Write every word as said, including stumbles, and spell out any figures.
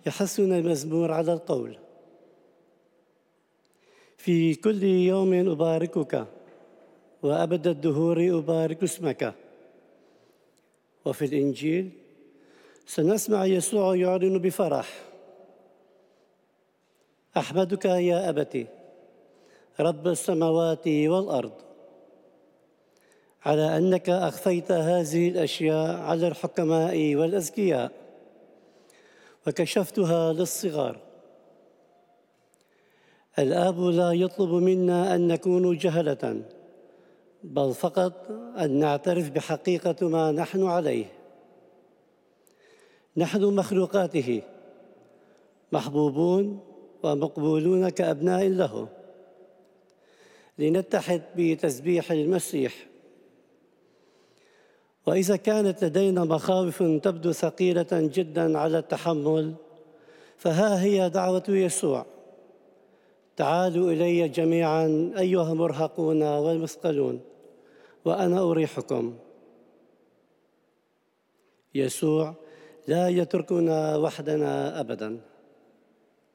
يحثنا المزمور على القول: في كل يوم أباركك وأبد الدهور أبارك اسمك. وفي الإنجيل سنسمع يسوع يعلن بفرح: أحمدك يا أبت رب السماوات والأرض على أنك أخفيت هذه الأشياء على الحكماء والأذكياء وكشفتها للصغار. الآب لا يطلب منا أن نكون جهلة، بل فقط أن نعترف بحقيقة ما نحن عليه. نحن مخلوقاته، محبوبون ومقبولون كأبناء له، لنتحد بتسبيح المسيح. وإذا كانت لدينا مخاوف تبدو ثقيلة جداً على التحمل، فها هي دعوة يسوع: تعالوا إلي جميعاً أيها المرهقون والمثقلون وأنا أريحكم. يسوع لا يتركنا وحدنا أبداً.